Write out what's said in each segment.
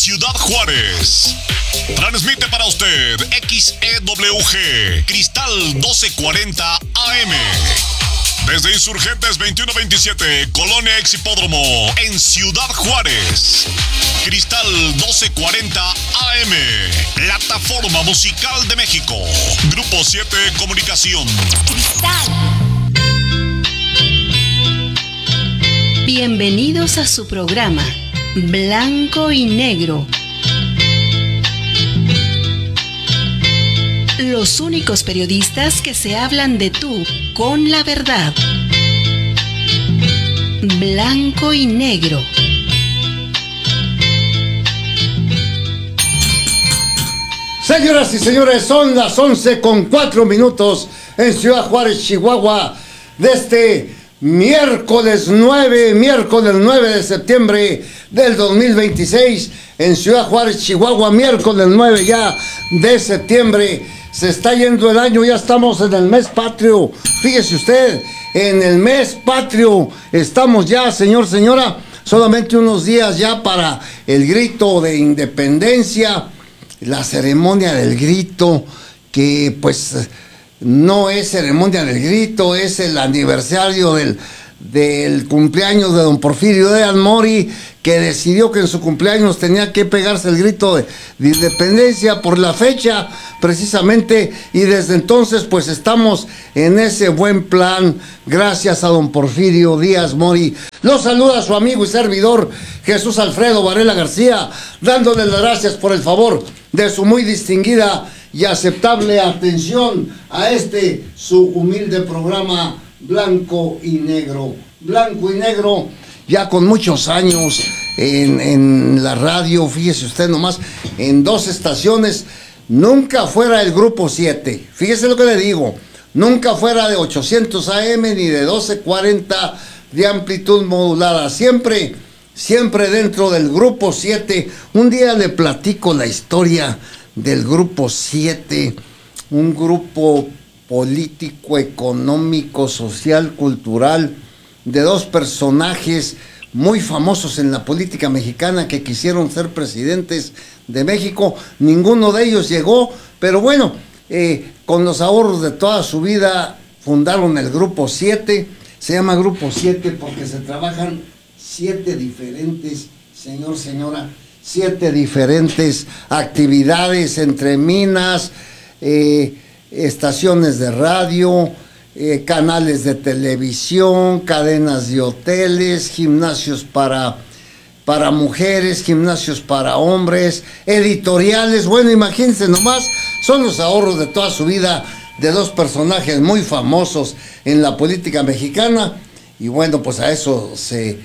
Ciudad Juárez. Transmite para usted XEWG Cristal 1240 AM. Desde Insurgentes 2127, Colonia Ex Hipódromo, en Ciudad Juárez. Cristal 1240 AM. Plataforma Musical de México. Grupo 7 Comunicación. Cristal. Bienvenidos a su programa Blanco y Negro. Los únicos periodistas que se hablan de tú con la verdad. Blanco y Negro. Señoras y señores, son las 11:04 en Ciudad Juárez, Chihuahua, de este miércoles 9 de septiembre del 2026, en Ciudad Juárez, Chihuahua, miércoles 9 ya de septiembre. Se está yendo el año, ya estamos en el mes patrio. Fíjese usted, en el mes patrio estamos ya, señora. Solamente unos días ya para el grito de independencia, la ceremonia del grito, que pues no es ceremonia del grito, es el aniversario del cumpleaños de don Porfirio Díaz Mori, que decidió que en su cumpleaños tenía que pegarse el grito de independencia por la fecha precisamente, y desde entonces pues estamos en ese buen plan gracias a don Porfirio Díaz Mori. Lo saluda su amigo y servidor Jesús Alfredo Varela García, dándole las gracias por el favor de su muy distinguida y aceptable atención a su humilde programa Blanco y Negro. Blanco y Negro, ya con muchos años en la radio, fíjese usted nomás, en 2 estaciones, nunca fuera el Grupo 7, fíjese lo que le digo, nunca fuera de 800 AM ni de 1240 de amplitud modulada, siempre dentro del Grupo 7. Un día le platico la historia del Grupo 7, un grupo político, económico, social, cultural, de 2 personajes muy famosos en la política mexicana que quisieron ser presidentes de México. Ninguno de ellos llegó, pero bueno, con los ahorros de toda su vida fundaron el Grupo 7. Se llama Grupo 7 porque se trabajan 7 diferentes, señora, 7 diferentes actividades entre minas, estaciones de radio, canales de televisión, cadenas de hoteles, gimnasios para mujeres, gimnasios para hombres, editoriales. Bueno, imagínense nomás, son los ahorros de toda su vida de 2 personajes muy famosos en la política mexicana. Y bueno, pues a eso se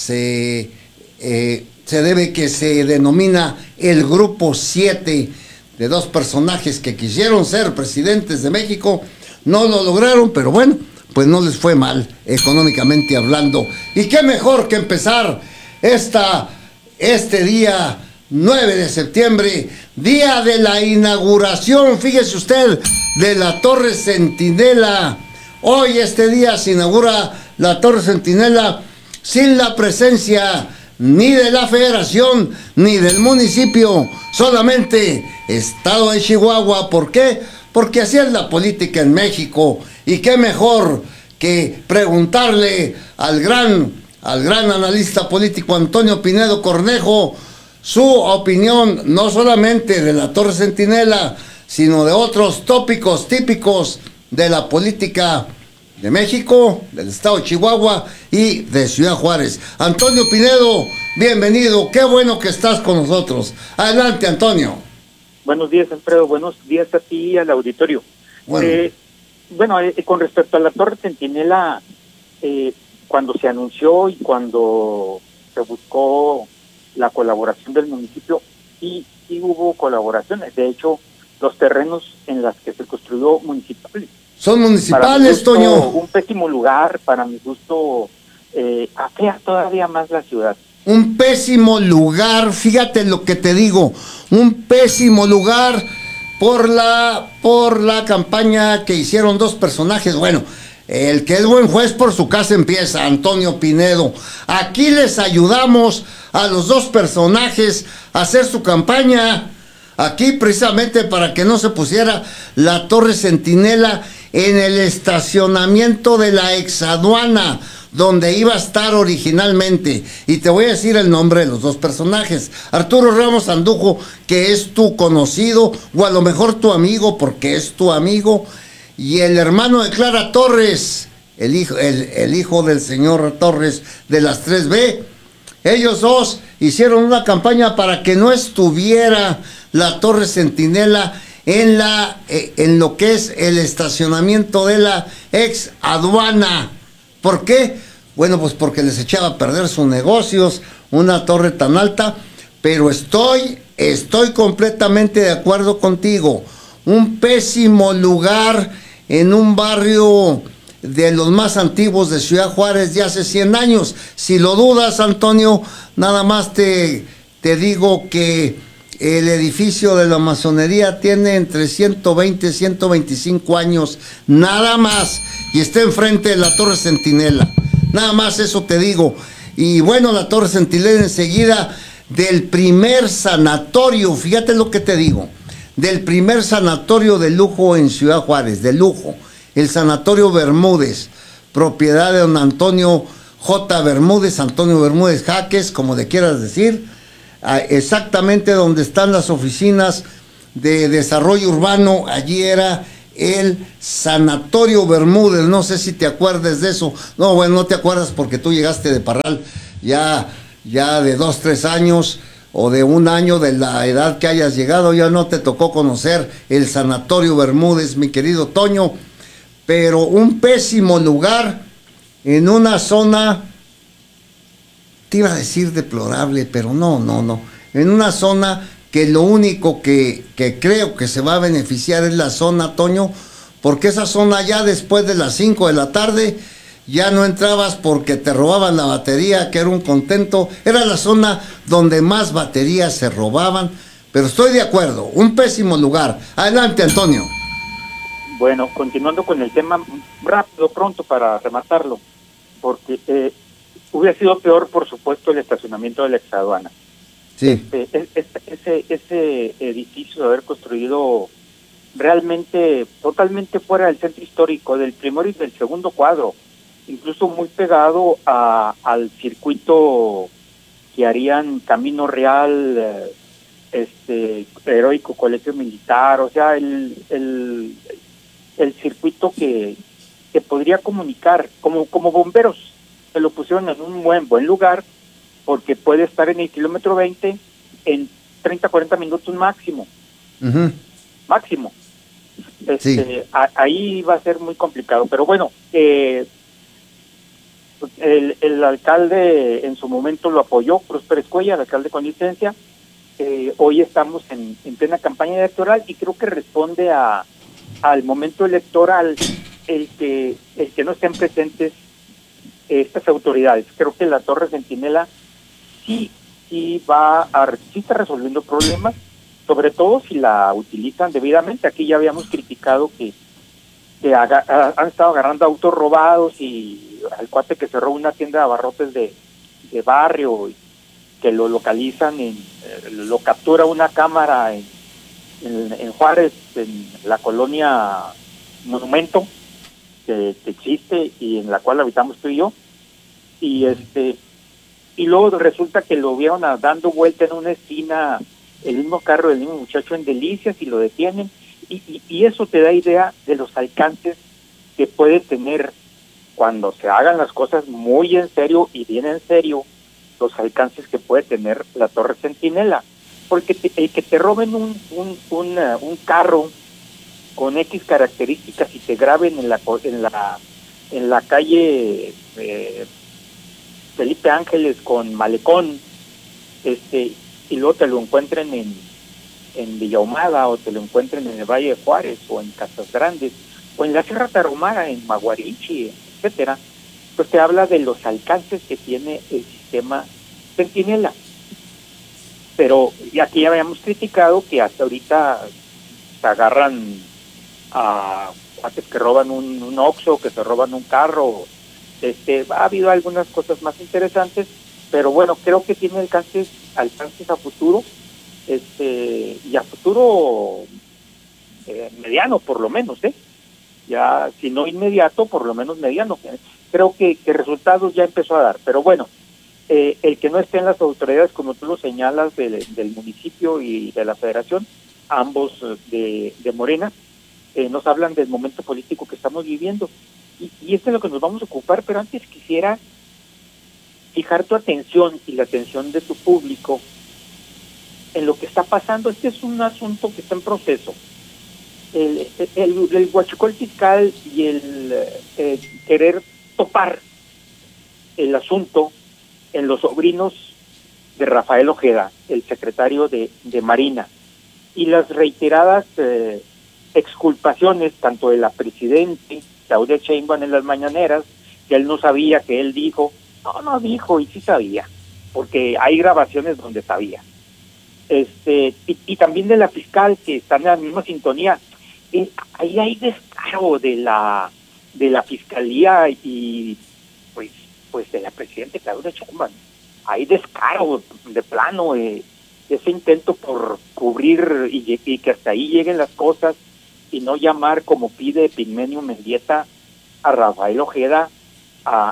debe que se denomina el Grupo 7, de 2 personajes que quisieron ser presidentes de México. No lo lograron, pero bueno, pues no les fue mal económicamente hablando. Y qué mejor que empezar este día 9 de septiembre, día de la inauguración, fíjese usted, de la Torre Centinela. Hoy este día se inaugura la Torre Centinela sin la presencia ni de la Federación ni del municipio, solamente Estado de Chihuahua. ¿Por qué? Porque así es la política en México, y qué mejor que preguntarle al gran analista político Antonio Pinedo Cornejo su opinión, no solamente de la Torre Centinela, sino de otros tópicos típicos de la política de México, del estado de Chihuahua y de Ciudad Juárez. Antonio Pinedo, bienvenido, qué bueno que estás con nosotros. Adelante, Antonio. Buenos días, Alfredo. Buenos días a ti y al auditorio. Bueno, con respecto a la Torre Centinela, cuando se anunció y cuando se buscó la colaboración del municipio, sí hubo colaboraciones. De hecho, los terrenos en los que se construyó municipales. Son municipales, Toño. Un pésimo lugar, para mi gusto, afea todavía más la ciudad. Un pésimo lugar, fíjate lo que te digo, un pésimo lugar por la campaña que hicieron 2 personajes. Bueno, El que es buen juez por su casa empieza, Antonio Pinedo. Aquí les ayudamos a los dos personajes a hacer su campaña. Aquí precisamente para que no se pusiera la Torre Centinela en el estacionamiento de la exaduana, donde iba a estar originalmente. Y te voy a decir el nombre de los dos personajes. Arturo Ramos Andujo, que es tu conocido, o a lo mejor tu amigo, porque es tu amigo, y el hermano de Clara Torres, el hijo del señor Torres de las 3B. Ellos dos hicieron una campaña para que no estuviera la Torre Centinela en lo que es el estacionamiento de la ex aduana. ¿Por qué? Bueno, pues porque les echaba a perder sus negocios, una torre tan alta, pero estoy completamente de acuerdo contigo. Un pésimo lugar en un barrio de los más antiguos de Ciudad Juárez de hace 100 años. Si lo dudas, Antonio, nada más te digo que el edificio de la masonería tiene entre 120 y 125 años, nada más, y está enfrente de la Torre Centinela. Nada más eso te digo. Y bueno, la Torre Centinela enseguida del primer sanatorio, fíjate lo que te digo, del primer sanatorio de lujo en Ciudad Juárez, de lujo, el Sanatorio Bermúdez, propiedad de don Antonio J. Bermúdez, Antonio Bermúdez Jaques, como le quieras decir, exactamente donde están las oficinas de desarrollo urbano. Allí era el Sanatorio Bermúdez. No sé si te acuerdas de eso. No, bueno, no te acuerdas porque tú llegaste de Parral ya de 2, 3 años, o de 1 año de la edad que hayas llegado. Ya no te tocó conocer el Sanatorio Bermúdez, mi querido Toño, pero un pésimo lugar en una zona, te iba a decir deplorable, pero no, en una zona que lo único que creo que se va a beneficiar es la zona, Toño, porque esa zona ya después de las 5 de la tarde ya no entrabas porque te robaban la batería, que era un contento. Era la zona donde más baterías se robaban, pero estoy de acuerdo, un pésimo lugar. Adelante, Antonio. Bueno, continuando con el tema, rápido, pronto para rematarlo, porque hubiera sido peor, por supuesto, el estacionamiento de la exaduana. Sí. Ese edificio de haber construido realmente totalmente fuera del centro histórico, del primer y del segundo cuadro, incluso muy pegado al circuito que harían Camino Real, Heroico Colegio Militar, o sea, el circuito que podría comunicar como bomberos. Se lo pusieron en un buen lugar, porque puede estar en el kilómetro 20 en 30, 40 minutos máximo. Uh-huh. Máximo. Sí. Ahí va a ser muy complicado, pero bueno, el alcalde en su momento lo apoyó, Próspero Escuella, el alcalde con licencia. Hoy estamos en plena campaña electoral y creo que responde al momento electoral el que no estén presentes estas autoridades. Creo que la Torre Centinela sí está resolviendo problemas, sobre todo si la utilizan debidamente. Aquí ya habíamos criticado que han estado agarrando autos robados, y al cuate que cerró una tienda de abarrotes de barrio, que lo localizan, lo captura una cámara en Juárez, en la colonia Monumento, que existe y en la cual habitamos tú y yo, y luego resulta que lo vieron dando vuelta en una esquina, el mismo carro del mismo muchacho en Delicias, y lo detienen, y eso te da idea de los alcances que puede tener cuando se hagan las cosas muy en serio y bien en serio, los alcances que puede tener la Torre Centinela. Porque el que te roben un carro con X características y te graben en la calle Felipe Ángeles con Malecón, y luego te lo encuentren en Villa Ahumada, o te lo encuentren en el Valle de Juárez, o en Casas Grandes, o en la Sierra Tarahumara, en Maguarichi, etcétera, pues te habla de los alcances que tiene el sistema Centinela. Pero aquí ya habíamos criticado que hasta ahorita se agarran a cuates que roban un Oxxo, que se roban un carro. Ha habido algunas cosas más interesantes, pero bueno, creo que tiene alcances a futuro, y a futuro mediano por lo menos, ya si no inmediato, por lo menos mediano. Creo que resultados ya empezó a dar, pero bueno, el que no esté en las autoridades, como tú lo señalas, del municipio y de la federación, ambos de Morena, nos hablan del momento político que estamos viviendo, y esto es lo que nos vamos a ocupar. Pero antes quisiera fijar tu atención y la atención de tu público en lo que está pasando. Este es un asunto que está en proceso. El huachicol fiscal y el querer topar el asunto en los sobrinos de Rafael Ojeda, el secretario de Marina, y las reiteradas exculpaciones tanto de la presidente Claudia Sheinbaum en las mañaneras, que él no sabía, que él dijo, no dijo, y sí sabía, porque hay grabaciones donde sabía. Y también de la fiscal, que está en la misma sintonía. Ahí hay descaro de la fiscalía y pues de la presidenta Claudia Sheinbaum. Hay descaro de plano, ese intento por cubrir y que hasta ahí lleguen las cosas, y no llamar, como pide Pigmenio Mendieta, a Rafael Ojeda a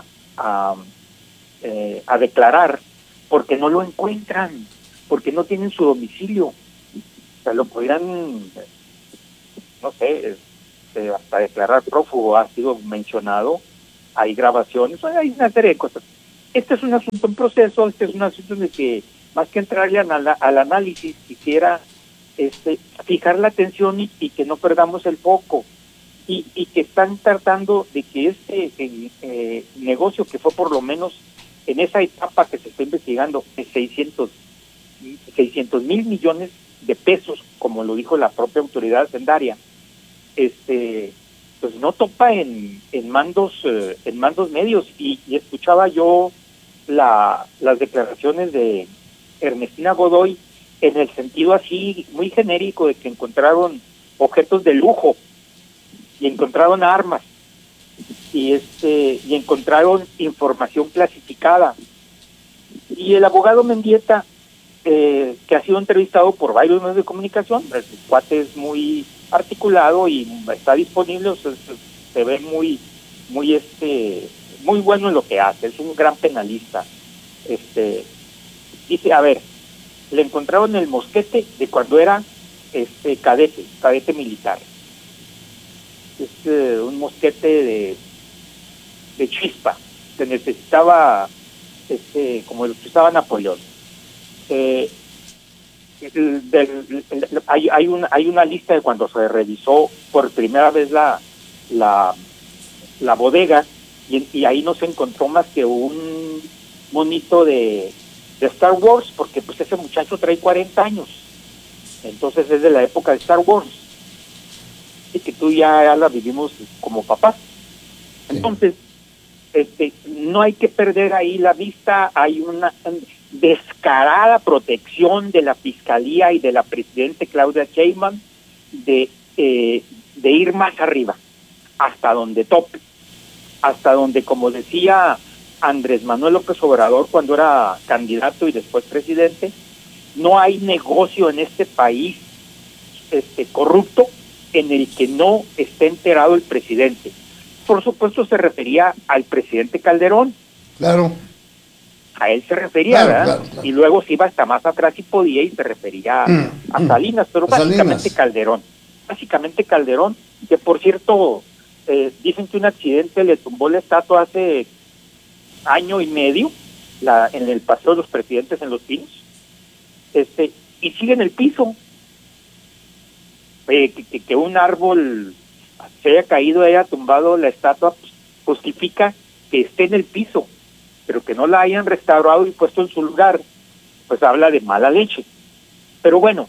declarar, porque no lo encuentran, porque no tienen su domicilio. O sea, lo podrían, no sé, hasta declarar prófugo, ha sido mencionado, hay grabaciones, hay una serie de cosas. Este es un asunto en proceso, este es un asunto de que, más que entrarle al análisis, quisiera fijar la atención y que no perdamos el foco, y que están tratando de que este negocio, que fue por lo menos en esa etapa que se está investigando, de 600 mil millones de pesos, como lo dijo la propia autoridad hacendaria, pues no topa en mandos medios. Y escuchaba yo las declaraciones de Ernestina Godoy, en el sentido así muy genérico, de que encontraron objetos de lujo y encontraron armas y encontraron información clasificada. Y el abogado Mendieta, que ha sido entrevistado por varios medios de comunicación, el cuate es muy articulado y está disponible, o sea, se ve muy bueno en lo que hace, es un gran penalista. Dice, a ver, le encontraron el mosquete de cuando era cadete militar. Es un mosquete de chispa, que necesitaba como lo que usaba Napoleón. Hay una lista de cuando se revisó por primera vez la bodega, y ahí no se encontró más que un monito de Star Wars, porque pues ese muchacho trae 40 años, entonces es de la época de Star Wars, y que tú ya la vivimos como papás. Entonces, no hay que perder ahí la vista. Hay una descarada protección de la Fiscalía y de la presidenta Claudia Sheinbaum de ir más arriba, hasta donde tope, hasta donde, como decía Andrés Manuel López Obrador cuando era candidato y después presidente, no hay negocio en este país corrupto en el que no esté enterado el presidente. Por supuesto se refería al presidente Calderón. Claro. A él se refería, claro, ¿verdad? Claro, claro. Y luego se iba hasta más atrás y podía, y se refería a Salinas, pero básicamente Calderón. Básicamente Calderón, que por cierto, dicen que un accidente le tumbó la estatua hace año y medio, en el Paseo de los Presidentes en Los Pinos, y sigue en el piso. Que un árbol se haya caído, haya tumbado la estatua, pues, justifica que esté en el piso, pero que no la hayan restaurado y puesto en su lugar, pues habla de mala leche. Pero bueno,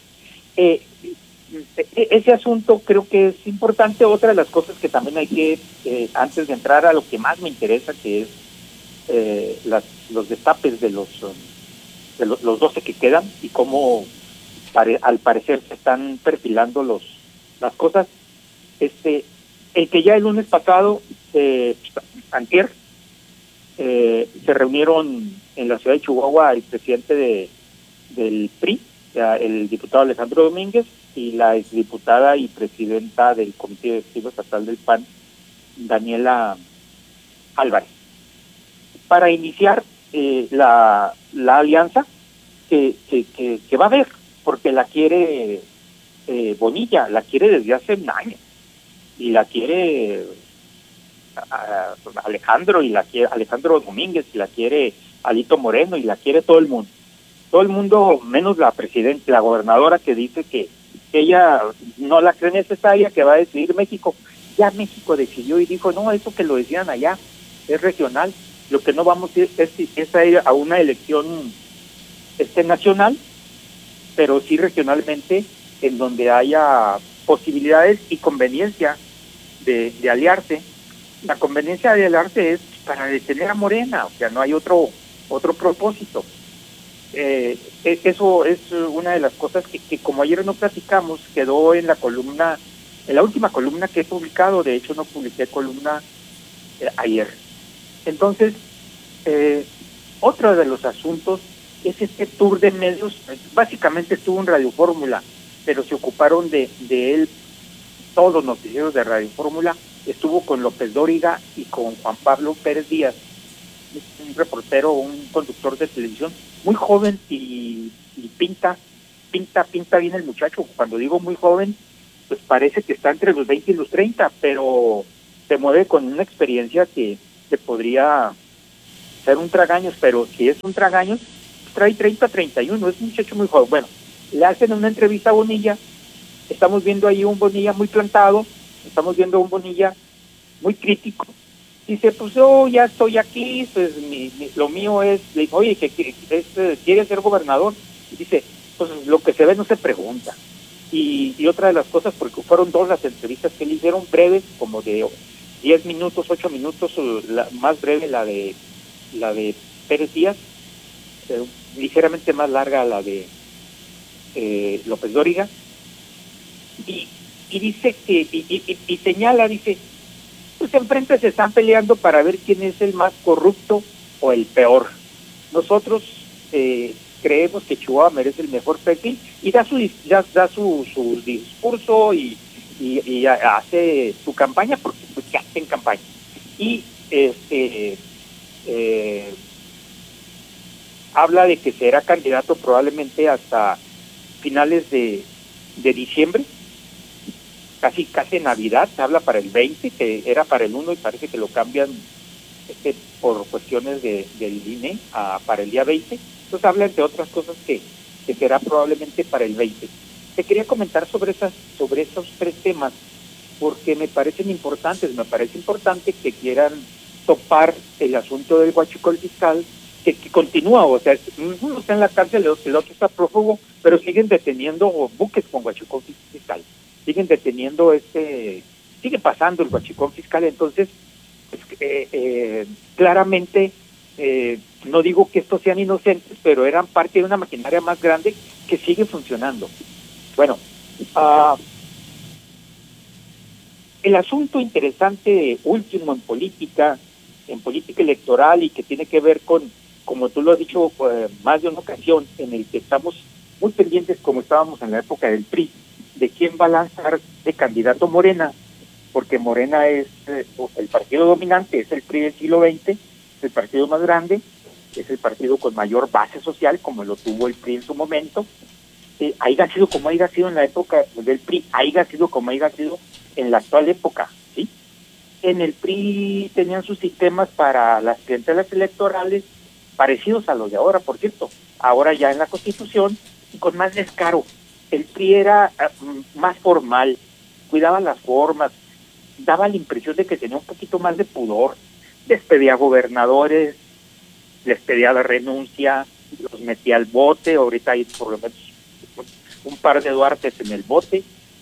ese asunto creo que es importante. Otra de las cosas que también hay que, antes de entrar a lo que más me interesa, que es los destapes de los 12 que quedan, y cómo al parecer se están perfilando las cosas. el que ya el lunes pasado, antier, se reunieron en la ciudad de Chihuahua el presidente del PRI, el diputado Alejandro Domínguez, y la exdiputada y presidenta del Comité Directivo Estatal del PAN, Daniela Álvarez, para iniciar la alianza que va a haber, porque la quiere Bonilla, la quiere desde hace un año, y la quiere Alejandro, y la quiere Alejandro Domínguez, y la quiere Alito Moreno, y la quiere todo el mundo menos la presidenta, la gobernadora, que dice que ella no la cree necesaria, que va a decidir México. Ya México decidió y dijo, no, eso que lo decían allá es regional, lo que no vamos es a ir a una elección nacional, pero sí regionalmente, en donde haya posibilidades y conveniencia de aliarse. La conveniencia de aliarse es para detener a Morena, o sea, no hay otro propósito. Eso es una de las cosas que como ayer no platicamos, quedó en la columna, en la última columna que he publicado. De hecho no publiqué columna ayer. Entonces, otro de los asuntos es este tour de medios. Básicamente estuvo en Radio Fórmula, pero se ocuparon de él todos los noticieros de Radio Fórmula. Estuvo con López Dóriga y con Juan Pablo Pérez Díaz, un reportero, un conductor de televisión, muy joven y pinta bien el muchacho. Cuando digo muy joven, pues parece que está entre los 20 y los 30, pero se mueve con una experiencia que podría ser un tragaños, pero si es un tragaños, trae 30, 31, es un muchacho muy joven. Bueno, le hacen una entrevista a Bonilla, estamos viendo ahí un Bonilla muy plantado, estamos viendo un Bonilla muy crítico. Dice, pues yo ya estoy aquí, pues lo mío es, le dijo, oye, ¿quiere ser gobernador? Y dice, pues lo que se ve no se pregunta. Y otra de las cosas, porque fueron dos las entrevistas que le hicieron, breves, como de 10 minutos, 8 minutos, la más breve la de Pérez Díaz, ligeramente más larga la de López Dóriga, y dice que, y señala, dice, pues enfrente se están peleando para ver quién es el más corrupto o el peor. Nosotros creemos que Chihuahua merece el mejor perfil, y da su discurso y hace su campaña, porque pues ya está en campaña. Y habla de que será candidato probablemente hasta finales de diciembre, casi Navidad. Se habla para el 20, que era para el 1 y parece que lo cambian por cuestiones del INE para el día 20. Entonces habla, entre otras cosas, que será probablemente para el 20. Te quería comentar sobre esos tres temas, porque me parecen importantes. Me parece importante que quieran topar el asunto del huachicol fiscal, que continúa, o sea, uno está en la cárcel, el otro está prófugo, pero siguen deteniendo buques con huachicol fiscal, siguen deteniendo sigue pasando el huachicol fiscal. Entonces, pues, claramente, no digo que estos sean inocentes, pero eran parte de una maquinaria más grande que sigue funcionando. Bueno, el asunto interesante último en política electoral, y que tiene que ver con, como tú lo has dicho más de una ocasión, en el que estamos muy pendientes, como estábamos en la época del PRI, de quién va a lanzar de candidato Morena, porque Morena es el partido dominante, es el PRI del siglo XX, es el partido más grande, es el partido con mayor base social, como lo tuvo el PRI en su momento. Haya sido como haya sido en la época del PRI, haya sido como haya sido en la actual época, ¿sí? En el PRI tenían sus sistemas para las clientelas electorales parecidos a los de ahora, por cierto, ahora ya en la Constitución, y con más descaro. El PRI era más formal, cuidaba las formas, daba la impresión de que tenía un poquito más de pudor. Les pedía gobernadores, les pedía la renuncia, los metía al bote. Ahorita hay por lo menos un par de Duartes en el bote.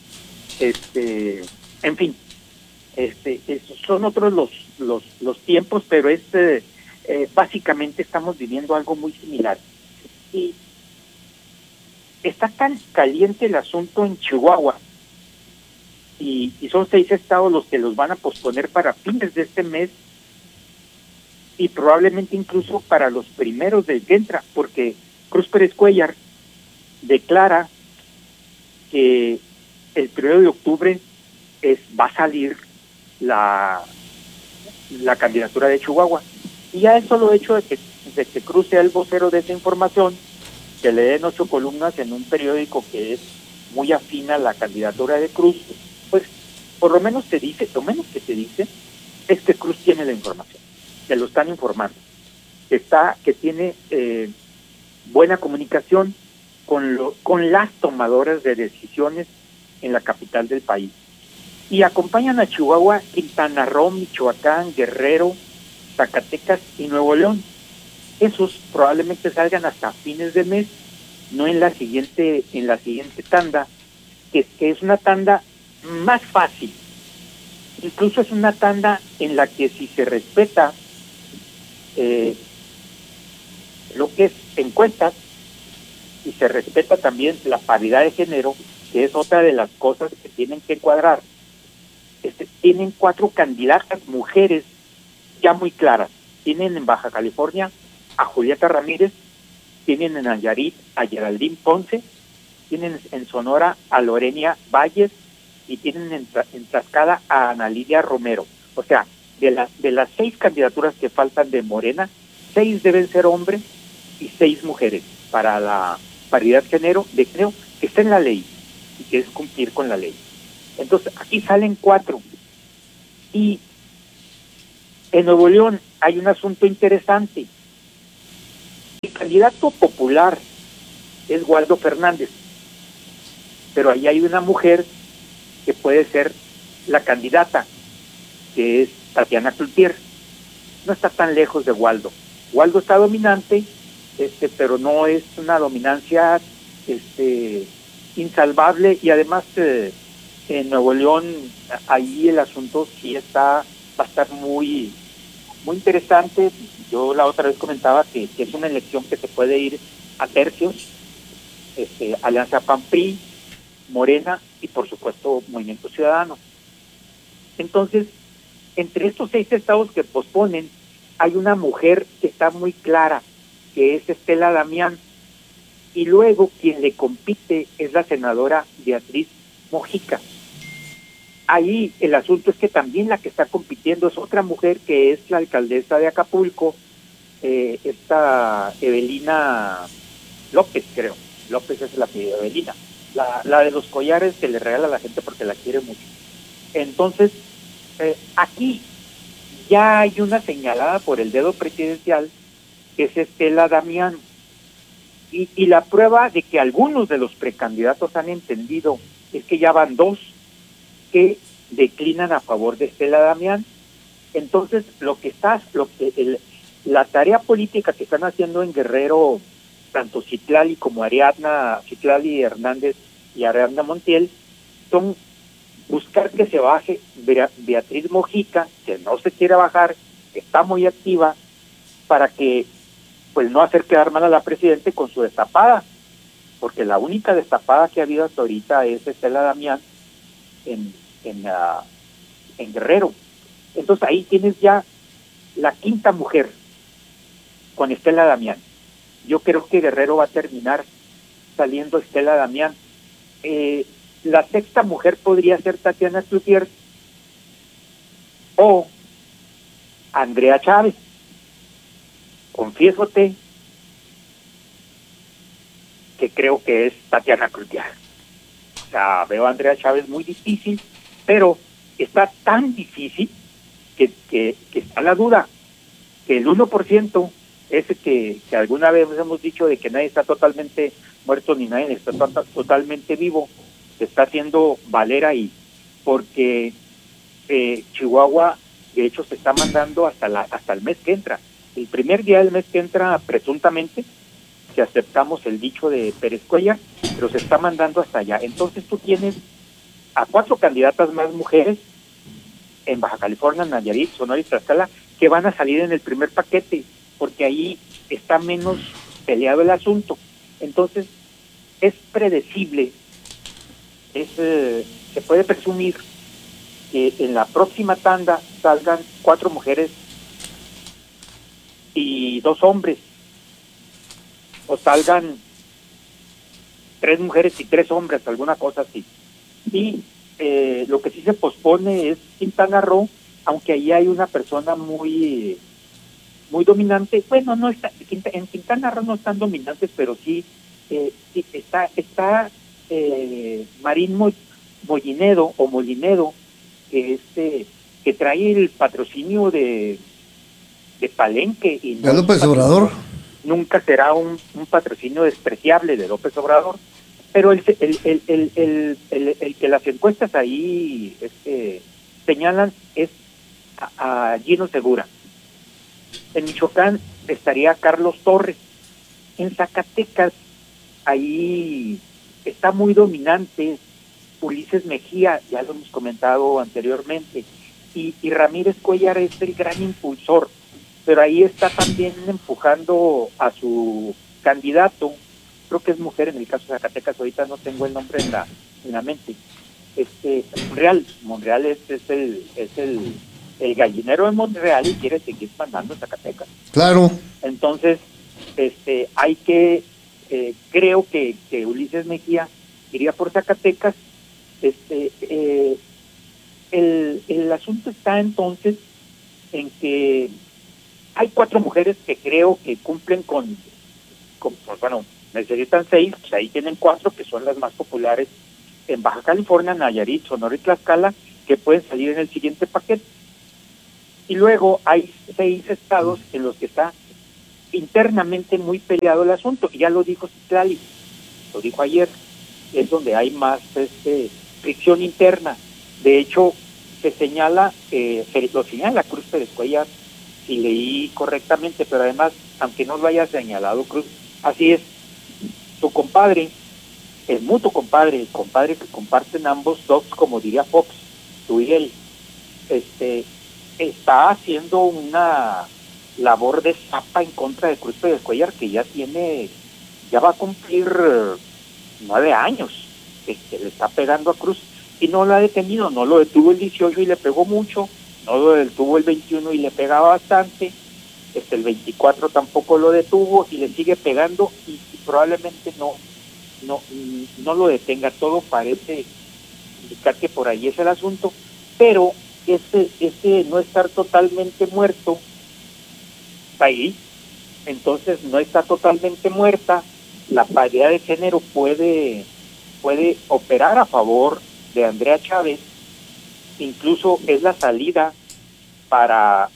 En fin, son otros los tiempos, pero básicamente estamos viviendo algo muy similar. Y está tan caliente el asunto en Chihuahua y son 6 estados los que los van a posponer para fines de este mes y probablemente incluso para los primeros del que entra, porque Cruz Pérez Cuéllar declara que el 1 de octubre va a salir la candidatura de Chihuahua. Y ya el solo hecho de que Cruz sea el vocero de esa información, que le den 8 columnas en un periódico que es muy afín a la candidatura de Cruz, pues por lo menos te dice, lo menos que te dice es que Cruz tiene la información, que lo están informando, que tiene buena comunicación con las tomadoras de decisiones en la capital del país. Y acompañan a Chihuahua, Quintana Roo, Michoacán, Guerrero, Zacatecas y Nuevo León. Esos probablemente salgan hasta fines de mes, no en la siguiente tanda, que es una tanda más fácil. Incluso es una tanda en la que si se respeta lo que es encuestas y se respeta también la paridad de género, que es otra de las cosas que tienen que cuadrar. Tienen 4 candidatas mujeres ya muy claras. Tienen en Baja California a Julieta Ramírez, tienen en Nayarit a Geraldine Ponce, tienen en Sonora a Lorenia Valles y tienen en Tlaxcala a Ana Lidia Romero. O sea, de las 6 candidaturas que faltan de Morena, 6 deben ser hombres y 6 mujeres para la paridad de género que está en la ley y que es cumplir con la ley. Entonces, aquí salen 4. Y en Nuevo León hay un asunto interesante. El candidato popular es Waldo Fernández, pero ahí hay una mujer que puede ser la candidata, que es Tatiana Cloutier. No está tan lejos de Waldo. Waldo está dominante, pero no es una dominancia insalvable, y además en Nuevo León ahí el asunto sí va a estar muy muy interesante. Yo la otra vez comentaba que es una elección que se puede ir a tercios, Alianza PAN-PRI, Morena y por supuesto Movimiento Ciudadano. Entonces, entre estos 6 estados que posponen, hay una mujer que está muy clara, que es Estela Damián, y luego quien le compite es la senadora Beatriz Mojica. Ahí el asunto es que también la que está compitiendo es otra mujer, que es la alcaldesa de Acapulco, esta Evelina López, creo. López es la apellido, Evelina. La de los collares que le regala a la gente porque la quiere mucho. Entonces, aquí ya hay una señalada por el dedo presidencial, que es Estela Damián. Y la prueba de que algunos de los precandidatos han entendido es que ya van 2 que declinan a favor de Estela Damián. Entonces, la tarea política que están haciendo en Guerrero, tanto Citlali como Ariadna, Citlali Hernández y Ariadna Montiel, son buscar que se baje Beatriz Mojica, que no se quiere bajar, que está muy activa, para que pues no hacer quedar mal a la presidente con su destapada, porque la única destapada que ha habido hasta ahorita es Estela Damián en Guerrero. Entonces ahí tienes ya la 5ª mujer con Estela Damián. Yo creo que Guerrero va a terminar saliendo Estela Damián. La 6ª mujer podría ser Tatiana Cloutier o Andrea Chávez. Confiésote que creo que es Tatiana Cloutier. O sea, veo a Andrea Chávez muy difícil, pero está tan difícil que está la duda, que el 1%, ese que alguna vez hemos dicho de que nadie está totalmente muerto ni nadie está totalmente vivo, se está haciendo valer ahí, porque Chihuahua, de hecho, se está mandando hasta el mes que entra. El primer día del mes que entra, presuntamente, si aceptamos el dicho de Pérez Cuéllar, pero se está mandando hasta allá. Entonces tú tienes a 4 candidatas más mujeres en Baja California, Nayarit, Sonora y Tlaxcala, que van a salir en el primer paquete, porque ahí está menos peleado el asunto. Entonces, es predecible, se puede presumir que en la próxima tanda salgan 4 mujeres y 2 hombres, o salgan 3 mujeres y 3 hombres, alguna cosa así. Y lo que sí se pospone es Quintana Roo, aunque ahí hay una persona muy dominante. Bueno, no está en Quintana Roo, no están dominantes, pero sí, sí está Marín Molinedo, que trae el patrocinio de Palenque, y ¿De López Obrador? Nunca será un patrocinio despreciable de López Obrador, pero el que las encuestas ahí señalan es a Gino Segura. En Michoacán estaría Carlos Torres. En Zacatecas ahí está muy dominante Ulises Mejía, ya lo hemos comentado anteriormente, y Ramírez Cuellar es el gran impulsor, pero ahí está también empujando a su candidato, creo que es mujer en el caso de Zacatecas, ahorita no tengo el nombre en la mente. Monreal es el gallinero de Monreal y quiere seguir mandando a Zacatecas. Claro. Entonces, hay que, creo que Ulises Mejía iría por Zacatecas. El asunto está entonces en que hay 4 mujeres que creo que cumplen con bueno, necesitan 6, pues ahí tienen 4 que son las más populares en Baja California, Nayarit, Sonora y Tlaxcala, que pueden salir en el siguiente paquete. Y luego hay 6 estados en los que está internamente muy peleado el asunto, y ya lo dijo Citlali, lo dijo ayer, es donde hay más fricción interna. De hecho, se lo señala Cruz Pérez Cuellar, si leí correctamente, pero además, aunque no lo haya señalado Cruz, así es, su compadre, el mutuo compadre, el compadre que comparten ambos dos, como diría Fox, tú y él, está haciendo una labor de zapa en contra de Cruz Pérez Cuellar, que ya va a cumplir 9 años, le está pegando a Cruz, y no lo ha detenido, no lo detuvo el 18 y le pegó mucho, no lo detuvo el 21 y le pegaba bastante, el 24 tampoco lo detuvo y le sigue pegando, y probablemente no lo detenga. Todo parece indicar que por ahí es el asunto, pero ese no estar totalmente muerto está ahí. Entonces no está totalmente muerta, la paridad de género puede operar a favor de Andrea Chávez, incluso es la salida para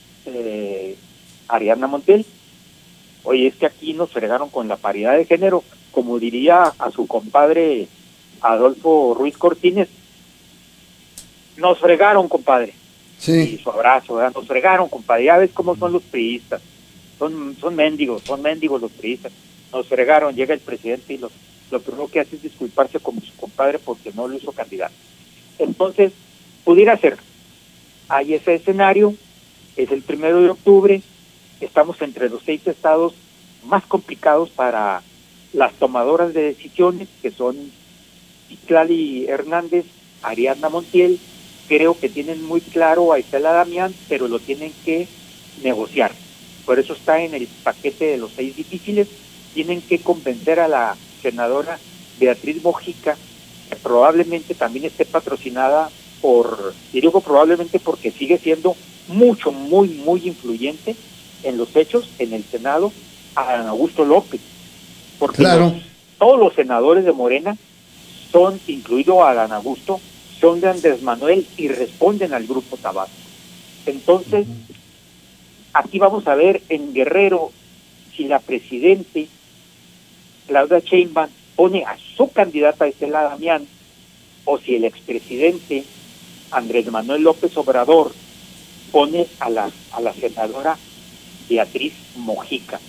Ariadna Montiel. Oye, es que aquí nos fregaron con la paridad de género, como diría a su compadre Adolfo Ruiz Cortines, nos fregaron, compadre. Sí. Y su abrazo, ¿verdad? Nos fregaron, compadre. Ya ves cómo son los priistas. Son mendigos los priistas. Nos fregaron, llega el presidente y lo primero que hace es disculparse con su compadre porque no lo hizo candidato. Entonces, pudiera ser. Hay ese escenario, es el 1 de octubre, estamos entre los 6 estados más complicados para las tomadoras de decisiones, que son Citlali Hernández, Ariadna Montiel. Creo que tienen muy claro a Estela Damián, pero lo tienen que negociar. Por eso está en el paquete de los 6 difíciles. Tienen que convencer a la senadora Beatriz Mojica, que probablemente también esté patrocinada y digo probablemente porque sigue siendo muy influyente en los hechos en el Senado, a Adán Augusto López. Porque claro, todos los senadores de Morena son, incluido a Adán Augusto, son de Andrés Manuel y responden al Grupo Tabasco. Entonces, aquí vamos a ver en Guerrero si la presidente Claudia Sheinbaum pone a su candidata Estela Damián, o si el expresidente Andrés Manuel López Obrador pone a la senadora Beatriz Mojica.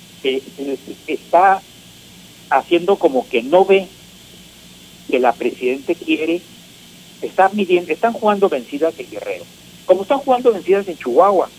Está haciendo como que no ve que la presidente quiere. Están jugando vencidas en Guerrero, como están jugando vencidas en Chihuahua.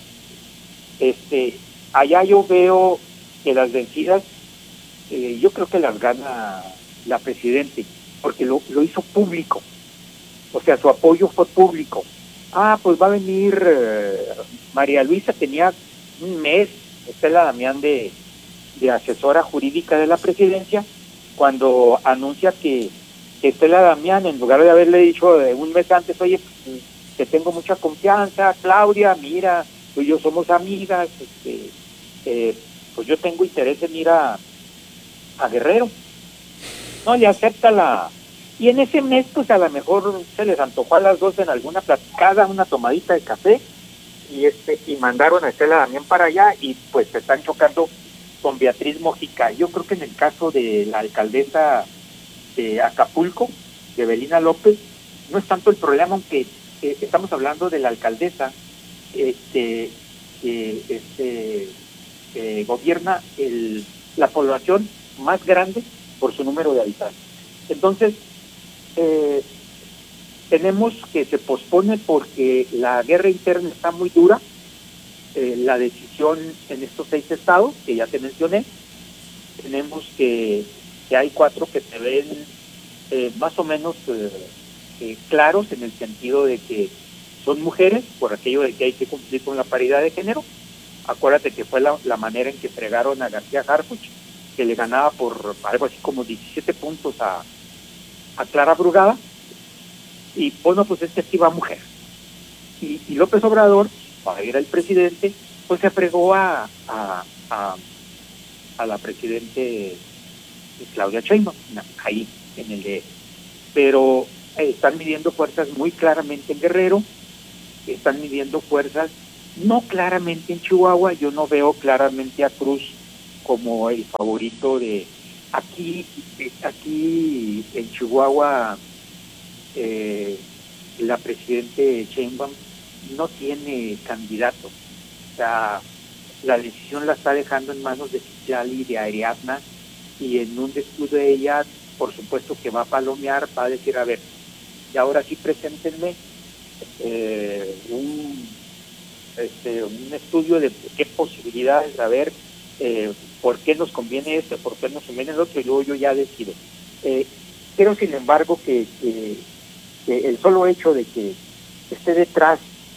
Allá yo veo que las vencidas, yo creo que las gana la presidente, porque lo hizo público. O sea, su apoyo fue público. Pues va a venir María Luisa, tenía un mes, Estela Damián de asesora jurídica de la presidencia, cuando anuncia que Estela Damián, en lugar de haberle dicho un mes antes, oye, te tengo mucha confianza, Claudia, mira, tú y yo somos amigas, pues yo tengo interés en ir a Guerrero. No, le acepta y en ese mes, pues a lo mejor se les antojó a las dos en alguna platicada, una tomadita de café, y mandaron a Estela Damián para allá, y pues se están chocando con Beatriz Mojica. Yo creo que en el caso de la alcaldesa de Acapulco, de Evelina López, no es tanto el problema, aunque estamos hablando de la alcaldesa gobierna la población más grande por su número de habitantes. Entonces, tenemos que se pospone porque la guerra interna está muy dura. La decisión en estos 6 estados que ya te mencioné, tenemos que hay 4 que se ven más o menos claros, en el sentido de que son mujeres, por aquello de que hay que cumplir con la paridad de género. Acuérdate que fue la manera en que fregaron a García Harfuch, que le ganaba por algo así como 17 puntos a Clara Brugada, y bueno, pues sí va mujer. Y López Obrador, para ir al presidente, pues se fregó a la presidente Claudia Sheinbaum, ahí en el de. Pero están midiendo fuerzas muy claramente en Guerrero, están midiendo fuerzas no claramente en Chihuahua. Yo no veo claramente a Cruz como el favorito de aquí en Chihuahua. La presidente Sheinbaum no tiene candidato. O sea, la decisión la está dejando en manos de Citlali y de Ariadna, y en un descuido de ella, por supuesto que va a palomear, va a decir, a ver, y ahora sí preséntenme un estudio de qué posibilidades, a ver, por qué nos conviene esto, por qué nos conviene el otro, y luego yo ya decido. Creo, sin embargo, que el solo hecho de que esté detrás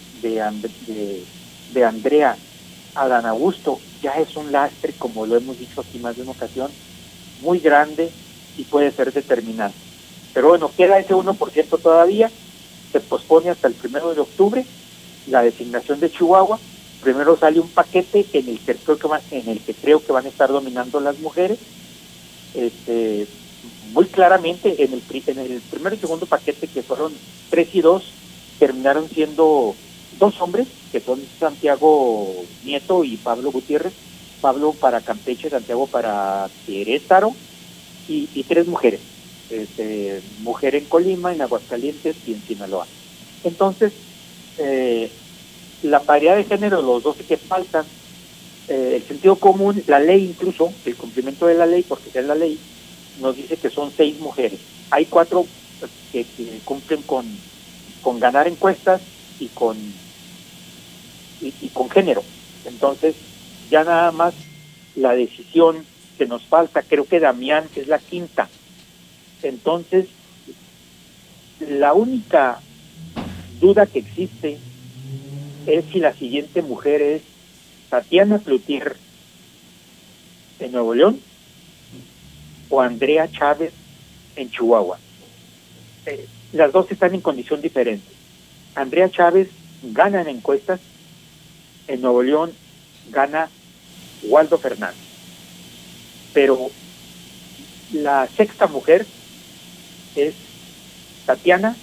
de Andrea Adán Augusto ya es un lastre, como lo hemos dicho aquí más de una ocasión, muy grande, y puede ser determinante. Pero bueno, queda ese 1% todavía, se pospone hasta el 1 de octubre la designación de Chihuahua. Primero sale un paquete en el que creo que van a estar dominando las mujeres, muy claramente. En el primero y segundo paquete, que fueron 3 y 2, terminaron siendo 2 hombres, que son Santiago Nieto y Pablo Gutiérrez. Pablo para Campeche, Santiago para Querétaro, y 3 mujeres, mujer en Colima, en Aguascalientes y en Sinaloa. Entonces, la paridad de género, los 12 que faltan, el sentido común, la ley, incluso el cumplimiento de la ley, porque es la ley, nos dice que son 6 mujeres. Hay 4 que cumplen con ganar encuestas y con género. Entonces, ya nada más la decisión que nos falta, creo que Damián es la 5ª. Entonces, la única duda que existe es si la siguiente mujer es Tatiana Cloutier en Nuevo León o Andrea Chávez en Chihuahua. Las dos están en condición diferente. Andrea Chávez gana en encuestas, en Nuevo León gana Waldo Fernández. Pero la 6ª mujer es Tatiana,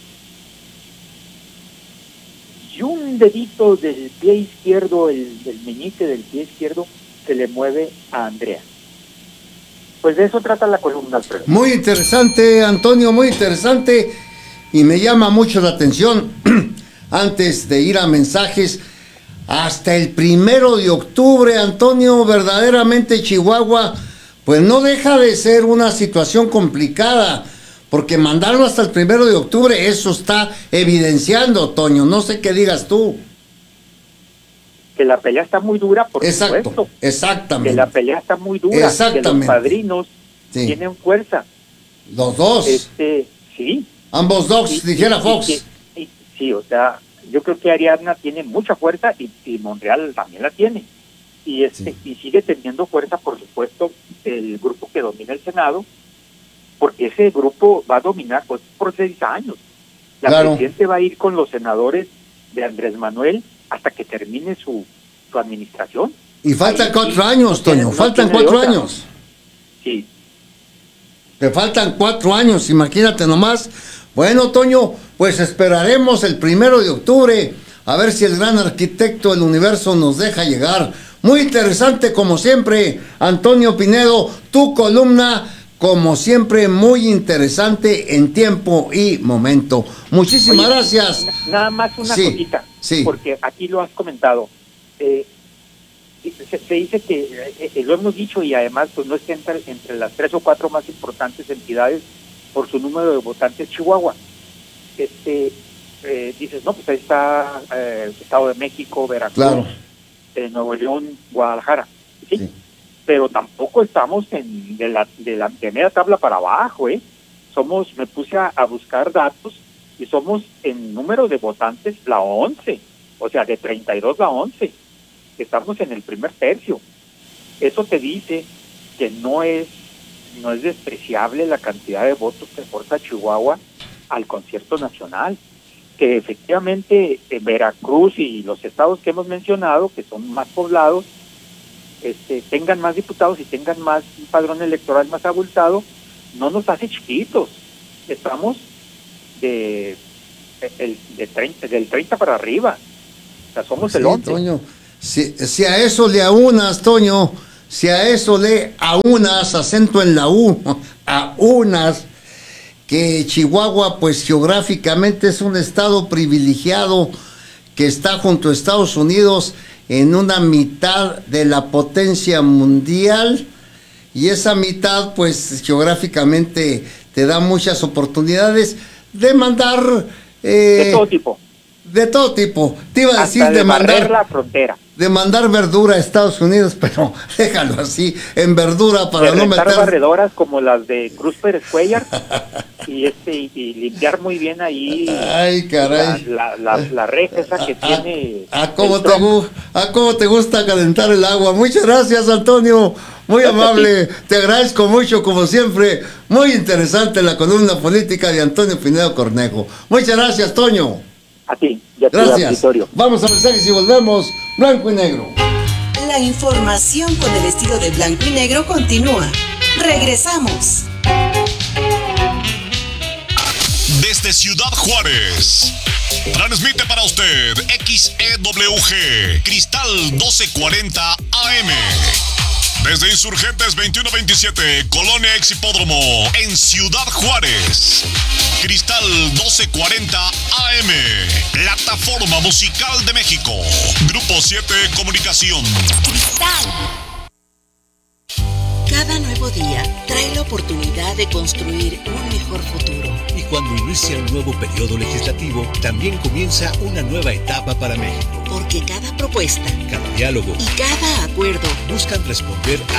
y un dedito del pie izquierdo, del meñique del pie izquierdo, se le mueve a Andrea. Pues de eso trata la columna, Alfredo. Muy interesante, Antonio, muy interesante, y me llama mucho la atención, antes de ir a mensajes, hasta el 1 de octubre, Antonio, verdaderamente Chihuahua, pues no deja de ser una situación complicada, porque mandarlo hasta el 1 de octubre, eso está evidenciando, Toño, no sé qué digas tú. Que la pelea está muy dura, por supuesto. Exactamente. Que la pelea está muy dura, que los padrinos tienen fuerza. Los dos. Sí. Ambos dogs, dijera Fox. Sí, o sea, yo creo que Ariadna tiene mucha fuerza y Monreal también la tiene. Y sigue teniendo fuerza, por supuesto, el grupo que domina el Senado, porque ese grupo va a dominar por 6 años. La presidente va a ir con los senadores de Andrés Manuel hasta que termine su administración. Y faltan 4 años, Toño, faltan 4 años. Sí. Te faltan 4 años, imagínate nomás. Bueno, Toño, pues esperaremos el 1 de octubre a ver si el gran arquitecto del universo nos deja llegar. Muy interesante, como siempre, Antonio Pinedo, tu columna, como siempre, muy interesante en tiempo y momento. Muchísimas gracias. Nada más una cosita, porque aquí lo has comentado. Se dice que, lo hemos dicho, y además pues no está entre las 3 o 4 más importantes entidades por su número de votantes Chihuahua. Dices, no, pues ahí está Estado de México, Veracruz, Nuevo León, Guadalajara, ¿sí? Pero tampoco estamos de media tabla para abajo, me puse a buscar datos y somos en número de votantes la 11, o sea, de 32 la 11, estamos en el primer tercio. Eso te dice que no es despreciable la cantidad de votos que aporta Chihuahua al concierto nacional, que efectivamente Veracruz y los estados que hemos mencionado, que son más poblados, tengan más diputados y tengan un padrón electoral más abultado, no nos hace chiquitos. Estamos del 30 para arriba, o sea, somos el 11. Toño, si a eso le aunas, Toño, si a eso le aunas, acento en la U, aunas, que Chihuahua pues geográficamente es un estado privilegiado que está junto a Estados Unidos en una mitad de la potencia mundial, y esa mitad pues geográficamente te da muchas oportunidades de mandar de todo tipo. De todo tipo. Te iba a decir de mandar la frontera. De mandar verdura a Estados Unidos, pero déjalo así, en verdura para no meter barredoras como las de Cruz Pérez Cuellar y limpiar muy bien ahí. Ay, caray. La reja esa que tiene. ¿Cómo te gusta calentar el agua? Muchas gracias, Antonio. Muy amable. Te agradezco mucho, como siempre. Muy interesante la columna política de Antonio Pinedo Cornejo. Muchas gracias, Toño. A ti, ya gracias. Vamos a mensajes y volvemos. Blanco y negro. La información con el estilo de blanco y negro continúa. Regresamos. Desde Ciudad Juárez, transmite para usted XEWG Cristal 1240 AM. Desde Insurgentes 2127, Colonia Ex Hipódromo, en Ciudad Juárez. Cristal 1240 AM, plataforma musical de México. Grupo 7 Comunicación. Cristal. Cada nuevo día trae la oportunidad de construir un mejor futuro. Y cuando inicia un nuevo periodo legislativo, también comienza una nueva etapa para México. Porque cada propuesta, cada diálogo y cada acuerdo buscan responder a